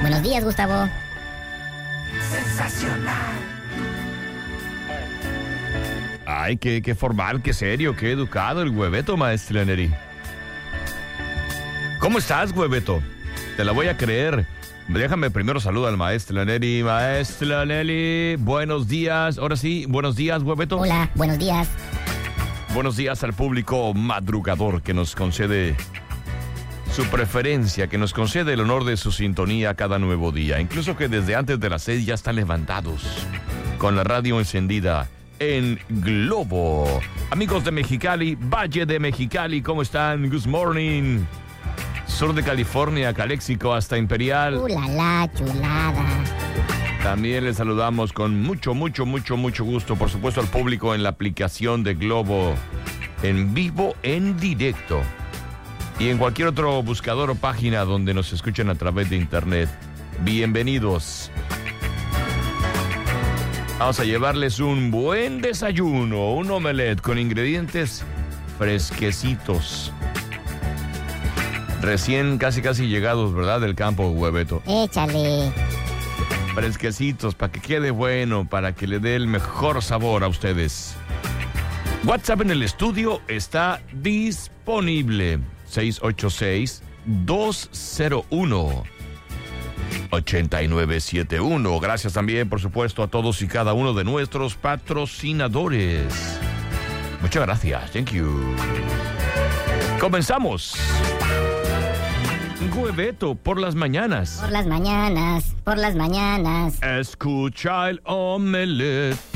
Buenos días, Gustavo. Sensacional. Ay, qué formal, qué serio, qué educado el Hueveto, maestra Neri. ¿Cómo estás, Hueveto? Te la voy a creer. Déjame primero saludar al maestro Neri. Maestra Neri, buenos días. Ahora sí, buenos días, Hueveto. Hola, buenos días. Buenos días al público madrugador que nos concede su preferencia, que nos concede el honor de su sintonía cada nuevo día. Incluso que desde antes de las 6 ya están levantados, con la radio encendida en Globo. Amigos de Mexicali, Valle de Mexicali, ¿cómo están? Good morning. Sur de California, Caléxico hasta Imperial. La chulada. También les saludamos con mucho gusto, por supuesto, al público en la aplicación de Globo, en vivo, en directo, y en cualquier otro buscador o página donde nos escuchen a través de internet. Bienvenidos. Vamos a llevarles un buen desayuno, un omelette con ingredientes fresquecitos. Recién casi llegados, ¿verdad? Del campo, Hueveto. Échale. Fresquecitos, para que quede bueno, para que le dé el mejor sabor a ustedes. WhatsApp en el estudio está disponible. 686-201-8971. Gracias también, por supuesto, a todos y cada uno de nuestros patrocinadores. Muchas gracias. Thank you. Comenzamos. Hueveto, por las mañanas. Por las mañanas. Escucha el omelette.